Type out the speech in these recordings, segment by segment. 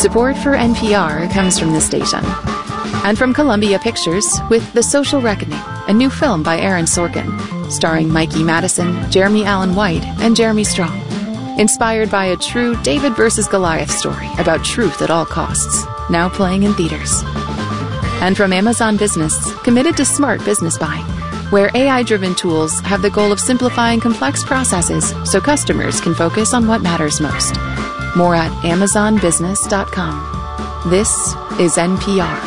Support for NPR comes from this station. And from Columbia Pictures with The Social Reckoning, a new film by Aaron Sorkin, starring Mikey Madison, Jeremy Allen White, and Jeremy Strong. Inspired by a true David versus Goliath story about truth at all costs, now playing in theaters. And from Amazon Business, committed to smart business buying, where AI-driven tools have the goal of simplifying complex processes so customers can focus on what matters most. More at amazonbusiness.com. This is NPR.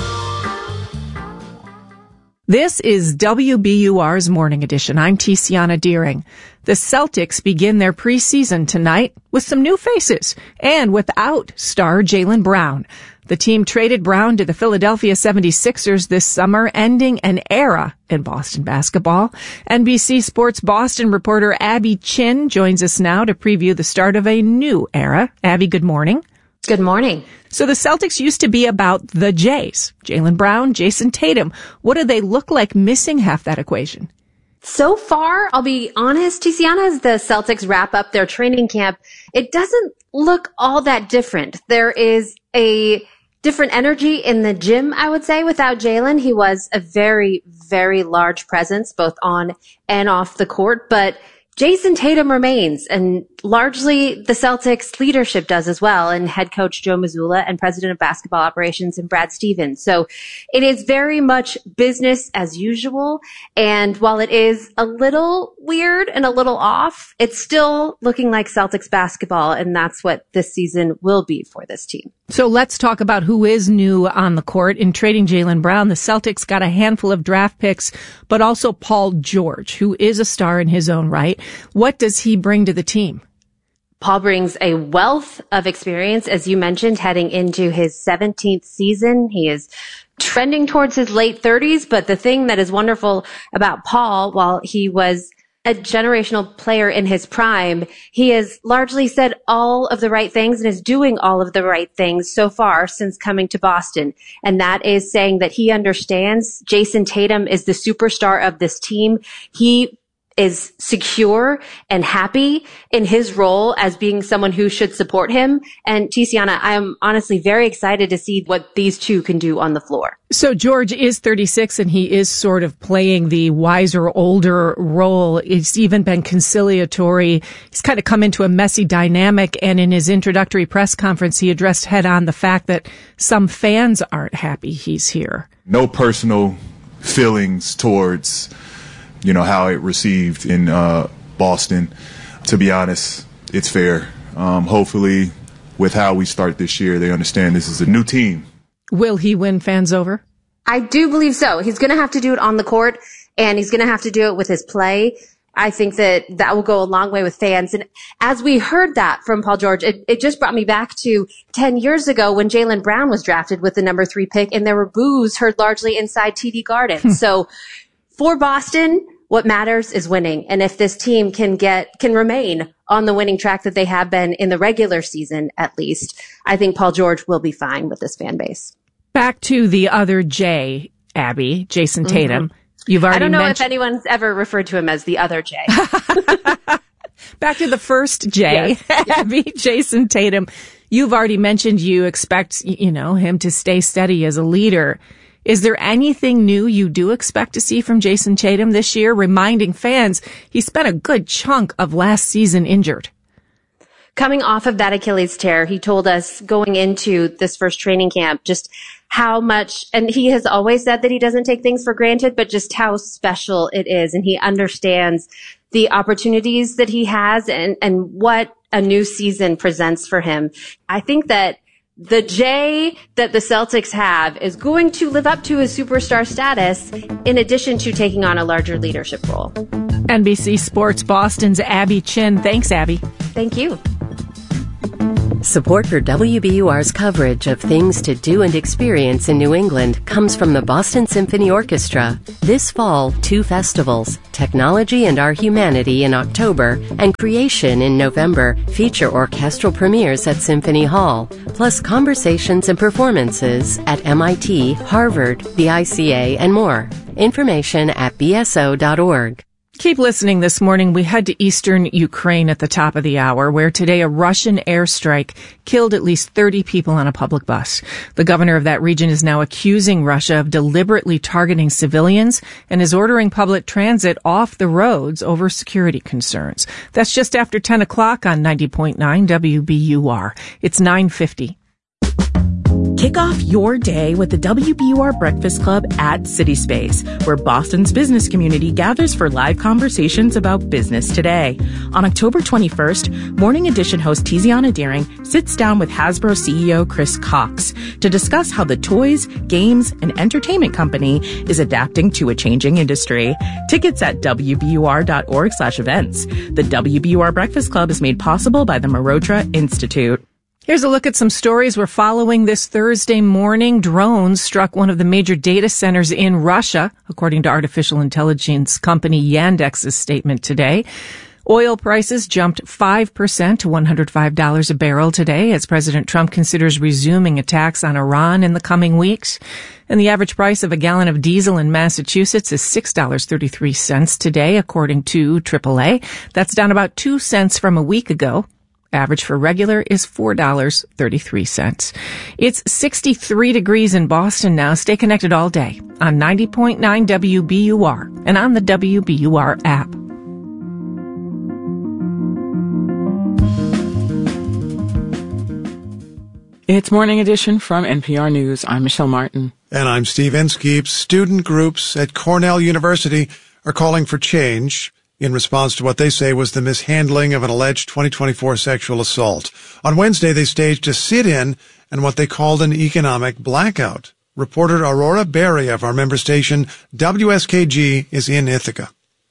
This is WBUR's Morning Edition. I'm Tiziana Deering. The Celtics begin their preseason tonight with some new faces and without star Jaylen Brown. The team traded Brown to the Philadelphia 76ers this summer, ending an era in Boston basketball. NBC Sports Boston reporter Abby Chin joins us now to preview the start of a new era. Abby, good morning. Good morning. So the Celtics used to be about the Jays, Jaylen Brown, Jason Tatum. What do they look like missing half that equation? So far, I'll be honest, Tiziana, as the Celtics wrap up their training camp, it doesn't look all that different. There is a different energy in the gym, I would say, without Jaylen. He was a very, very large presence, both on and off the court, but Jason Tatum remains, and largely the Celtics leadership does as well, and head coach Joe Mazzulla and president of basketball operations and Brad Stevens. So it is very much business as usual. And while it is a little weird and a little off, it's still looking like Celtics basketball. And that's what this season will be for this team. So let's talk about who is new on the court. In trading Jaylen Brown, the Celtics got a handful of draft picks, but also Paul George, who is a star in his own right. What does he bring to the team? Paul brings a wealth of experience, as you mentioned, heading into his 17th season. He is trending towards his late 30s, but the thing that is wonderful about Paul, while he was a generational player in his prime, he has largely said all of the right things and is doing all of the right things so far since coming to Boston. And that is saying that he understands Jason Tatum is the superstar of this team. He is secure and happy in his role as being someone who should support him. And Tiziana, I am honestly very excited to see what these two can do on the floor. So George is 36 and he is sort of playing the wiser, older role. It's even been conciliatory. He's kind of come into a messy dynamic. And in his introductory press conference, he addressed head on the fact that some fans aren't happy he's here. No personal feelings towards how it received in Boston. To be honest, it's fair. Hopefully, with how we start this year, they understand this is a new team. Will he win fans over? I do believe so. He's going to have to do it on the court, and he's going to have to do it with his play. I think that will go a long way with fans. And as we heard that from Paul George, it just brought me back to 10 years ago when Jaylen Brown was drafted with the number 3 pick, and there were boos heard largely inside TD Garden. So for Boston, what matters is winning. And if this team can remain on the winning track that they have been in the regular season, at least, I think Paul George will be fine with this fan base. Back to the other J, Abby, Jason Tatum. Mm-hmm. You've already I don't know if anyone's ever referred to him as the other J. Back to the first J, yes. Abby, Jason Tatum. You've already mentioned you expect, him to stay steady as a leader. Is there anything new you do expect to see from Jason Tatum this year? Reminding fans, he spent a good chunk of last season injured. Coming off of that Achilles tear, he told us going into this first training camp just how much, and he has always said that he doesn't take things for granted, but just how special it is. And he understands the opportunities that he has and what a new season presents for him. I think that the J that the Celtics have is going to live up to his superstar status in addition to taking on a larger leadership role. NBC Sports Boston's Abby Chin. Thanks, Abby. Thank you. Support for WBUR's coverage of things to do and experience in New England comes from the Boston Symphony Orchestra. This fall, 2 festivals, Technology and Our Humanity in October and Creation in November, feature orchestral premieres at Symphony Hall, plus conversations and performances at MIT, Harvard, the ICA, and more. Information at bso.org. Keep listening this morning. We head to eastern Ukraine at the top of the hour, where today a Russian airstrike killed at least 30 people on a public bus. The governor of that region is now accusing Russia of deliberately targeting civilians and is ordering public transit off the roads over security concerns. That's just after 10 o'clock on 90.9 WBUR. It's 9:50. Kick off your day with the WBUR Breakfast Club at CitySpace, where Boston's business community gathers for live conversations about business today. On October 21st, Morning Edition host Tiziana Deering sits down with Hasbro CEO Chris Cox to discuss how the toys, games, and entertainment company is adapting to a changing industry. Tickets at WBUR.org/events. The WBUR Breakfast Club is made possible by the Marotra Institute. Here's a look at some stories we're following this Thursday morning. Drones struck one of the major data centers in Russia, according to artificial intelligence company Yandex's statement today. Oil prices jumped 5% to $105 a barrel today as President Trump considers resuming attacks on Iran in the coming weeks. And the average price of a gallon of diesel in Massachusetts is $6.33 today, according to AAA. That's down about 2 cents from a week ago. Average for regular is $4.33. It's 63 degrees in Boston now. Stay connected all day on 90.9 WBUR and on the WBUR app. It's Morning Edition from NPR News. I'm Michelle Martin. And I'm Steve Inskeep. Student groups at Cornell University are calling for change in response to what they say was the mishandling of an alleged 2024 sexual assault. On Wednesday, they staged a sit-in and what they called an economic blackout. Reporter Aurora Berry of our member station, WSKG, is in Ithaca.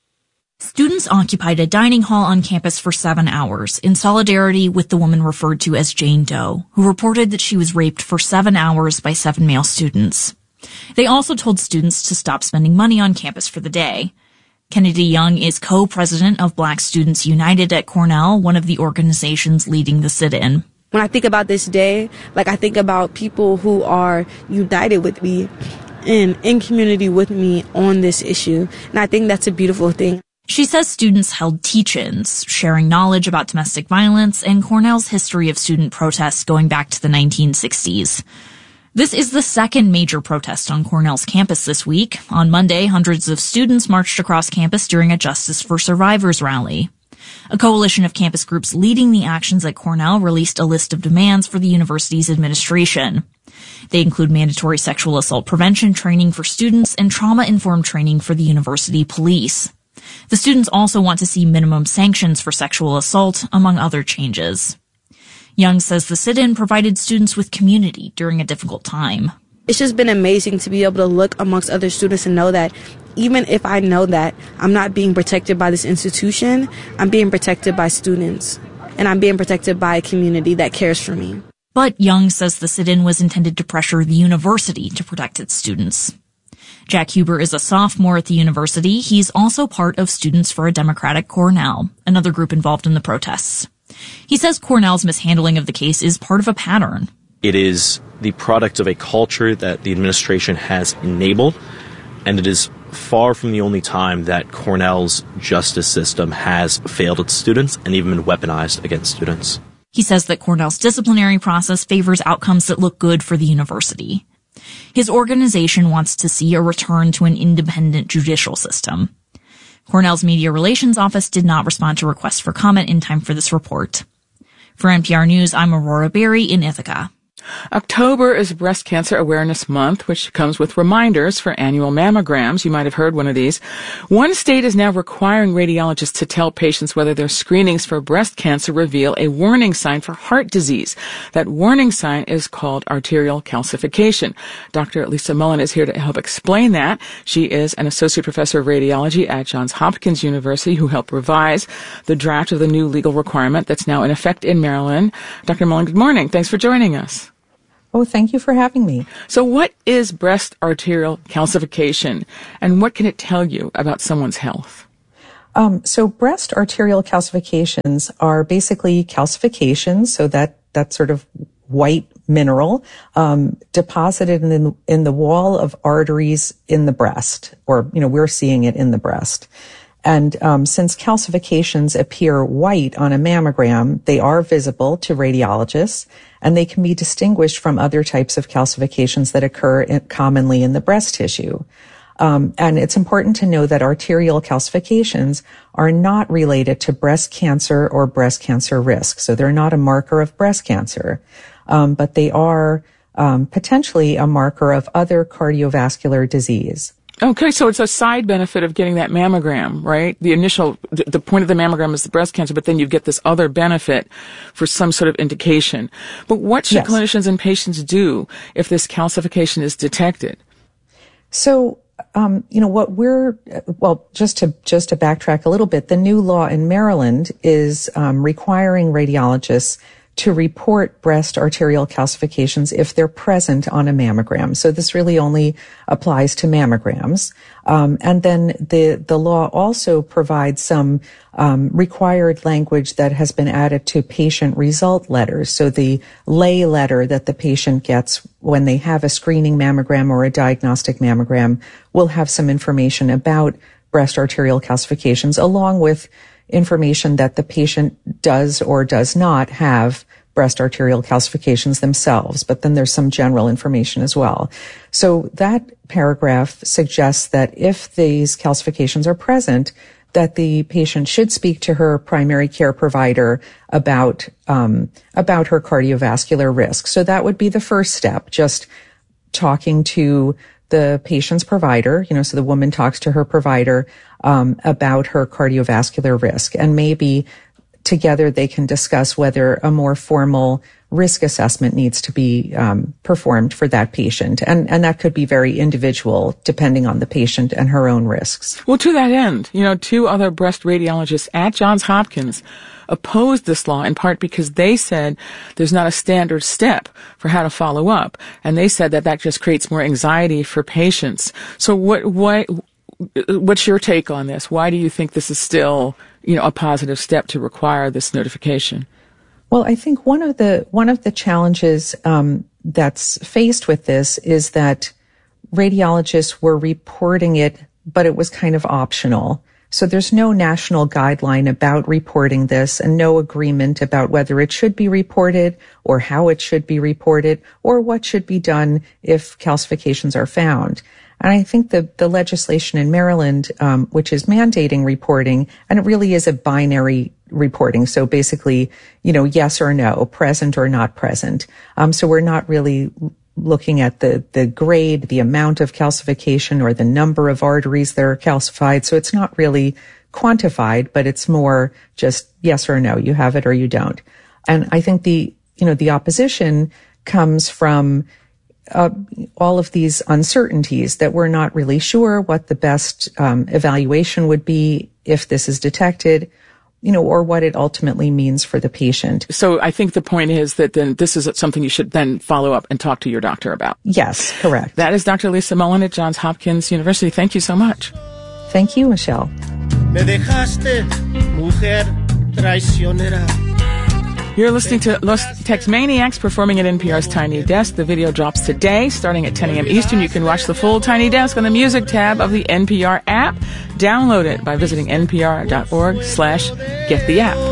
Students occupied a dining hall on campus for 7 hours in solidarity with the woman referred to as Jane Doe, who reported that she was raped for 7 hours by 7 male students. They also told students to stop spending money on campus for the day. Kennedy Young is co-president of Black Students United at Cornell, one of the organizations leading the sit-in. When I think about this day, I think about people who are united with me and in community with me on this issue. And I think that's a beautiful thing. She says students held teach-ins, sharing knowledge about domestic violence and Cornell's history of student protests going back to the 1960s. This is the second major protest on Cornell's campus this week. On Monday, hundreds of students marched across campus during a Justice for Survivors rally. A coalition of campus groups leading the actions at Cornell released a list of demands for the university's administration. They include mandatory sexual assault prevention training for students and trauma-informed training for the university police. The students also want to see minimum sanctions for sexual assault, among other changes. Young says the sit-in provided students with community during a difficult time. It's just been amazing to be able to look amongst other students and know that even if I know that I'm not being protected by this institution, I'm being protected by students, and I'm being protected by a community that cares for me. But Young says the sit-in was intended to pressure the university to protect its students. Jack Huber is a sophomore at the university. He's also part of Students for a Democratic Cornell, another group involved in the protests. He says Cornell's mishandling of the case is part of a pattern. It is the product of a culture that the administration has enabled, and it is far from the only time that Cornell's justice system has failed its students and even been weaponized against students. He says that Cornell's disciplinary process favors outcomes that look good for the university. His organization wants to see a return to an independent judicial system. Cornell's Media Relations Office did not respond to requests for comment in time for this report. For NPR News, I'm Aurora Berry in Ithaca. October is Breast Cancer Awareness Month, which comes with reminders for annual mammograms. You might have heard one of these. One state is now requiring radiologists to tell patients whether their screenings for breast cancer reveal a warning sign for heart disease. That warning sign is called arterial calcification. Dr. Lisa Mullen is here to help explain that. She is an associate professor of radiology at Johns Hopkins University who helped revise the draft of the new legal requirement that's now in effect in Maryland. Dr. Mullen, good morning. Thanks for joining us. Oh, thank you for having me. So what is breast arterial calcification, and what can it tell you about someone's health? So breast arterial calcifications are basically calcifications, so that sort of white mineral deposited in the wall of arteries in the breast, or we're seeing it in the breast. And since calcifications appear white on a mammogram, they are visible to radiologists, and they can be distinguished from other types of calcifications that occur commonly in the breast tissue. And it's important to know that arterial calcifications are not related to breast cancer or breast cancer risk. So they're not a marker of breast cancer, but they are potentially a marker of other cardiovascular disease. Okay, so it's a side benefit of getting that mammogram, right? The point of the mammogram is the breast cancer, but then you get this other benefit for some sort of indication. But what should clinicians and patients do if this calcification is detected? So, just to backtrack a little bit, the new law in Maryland is requiring radiologists to report breast arterial calcifications if they're present on a mammogram. So this really only applies to mammograms. And then the law also provides some required language that has been added to patient result letters. So the lay letter that the patient gets when they have a screening mammogram or a diagnostic mammogram will have some information about breast arterial calcifications, along with information that the patient does or does not have breast arterial calcifications themselves, but then there's some general information as well. So that paragraph suggests that if these calcifications are present, that the patient should speak to her primary care provider about her cardiovascular risk. So that would be the first step, just talking to the patient's provider, so the woman talks to her provider about her cardiovascular risk, and maybe together they can discuss whether a more formal risk assessment needs to be performed for that patient. And that could be very individual depending on the patient and her own risks. Well, to that end, 2 other breast radiologists at Johns Hopkins opposed this law in part because they said there's not a standard step for how to follow up. And they said that just creates more anxiety for patients. So what's your take on this? Why do you think this is still, a positive step to require this notification? Well, I think one of the challenges that's faced with this is that radiologists were reporting it, but it was kind of optional. So there's no national guideline about reporting this and no agreement about whether it should be reported or how it should be reported or what should be done if calcifications are found. And I think the legislation in Maryland, which is mandating reporting, and it really is a binary reporting. So basically, yes or no, present or not present. So we're not really looking at the grade, the amount of calcification, or the number of arteries that are calcified. So it's not really quantified, but it's more just yes or no, you have it or you don't. And I think the opposition comes from all of these uncertainties that we're not really sure what the best evaluation would be if this is detected, or what it ultimately means for the patient. So I think the point is that then this is something you should then follow up and talk to your doctor about. Yes, correct. That is Dr. Lisa Mullen at Johns Hopkins University. Thank you so much. Thank you, Michelle. Me dejaste, mujer traicionera. You're listening to Los Tex-Maniacs performing at NPR's Tiny Desk. The video drops today, starting at 10 a.m. Eastern. You can watch the full Tiny Desk on the music tab of the NPR app. Download it by visiting npr.org/get the app.